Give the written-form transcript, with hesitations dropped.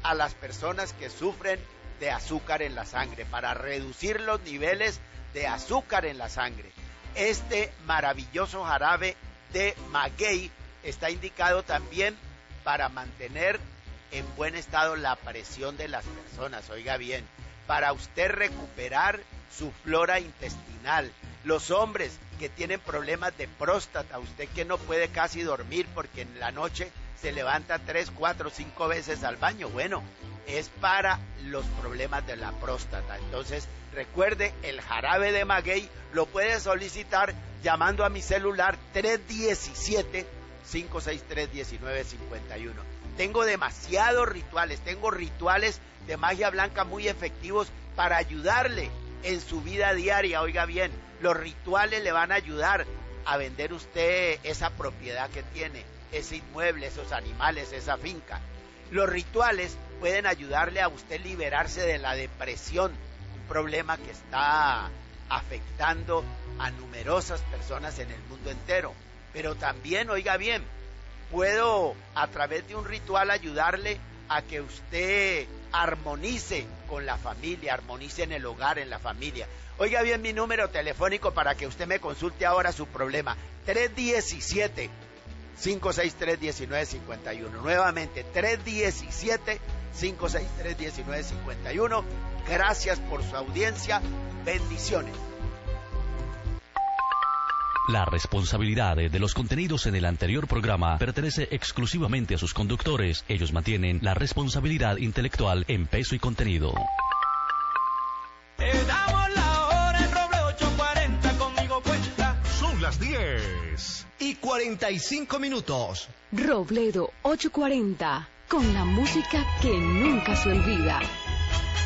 a las personas que sufren de azúcar en la sangre, para reducir los niveles de azúcar en la sangre. Este maravilloso jarabe de maguey está indicado también para mantener en buen estado la presión de las personas, oiga bien, para usted recuperar su flora intestinal. Los hombres que tienen problemas de próstata, usted que no puede casi dormir porque en la noche se levanta 3, 4, 5 veces al baño, bueno, es para los problemas de la próstata. Entonces, recuerde, el jarabe de maguey lo puede solicitar llamando a mi celular 317-563-1951. Tengo demasiados rituales, tengo rituales de magia blanca muy efectivos para ayudarle en su vida diaria. Oiga bien, los rituales le van a ayudar a vender usted esa propiedad que tiene, ese inmueble, esos animales, esa finca. Los rituales pueden ayudarle a usted liberarse de la depresión, un problema que está afectando a numerosas personas en el mundo entero. Pero también, oiga bien, puedo a través de un ritual ayudarle a que usted armonice con la familia, armonice en el hogar, en la familia. Oiga bien mi número telefónico para que usted me consulte ahora su problema, 317-563-1951. Nuevamente, 317-563-1951. Gracias por su audiencia. Bendiciones. La responsabilidad de los contenidos en el anterior programa pertenece exclusivamente a sus conductores. Ellos mantienen la responsabilidad intelectual en peso y contenido. Te damos la hora en Roble 840, conmigo cuenta. Son las 10:45. Robledo 840, con la música que nunca se olvida.